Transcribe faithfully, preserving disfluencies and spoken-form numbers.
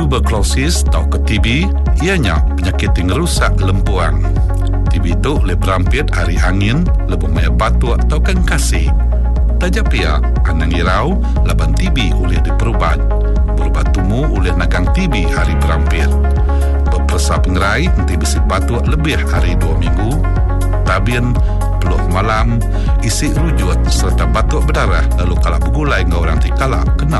Tuberkulosis atau ke T B ianya penyakit yang merusak lempuan. T B itu boleh berampit hari angin, lebih banyak batuk atau kengkasi. Tajak pia, anang irau, laban T B boleh diperubat. Berubat tumu oleh nagang T B hari berampit. Berpersa pengerai nanti bisa batuk lebih hari dua minggu. Tabin, peluh malam, isi rujut serta batuk berdarah lalu kalap bergulai dengan orang tikala kena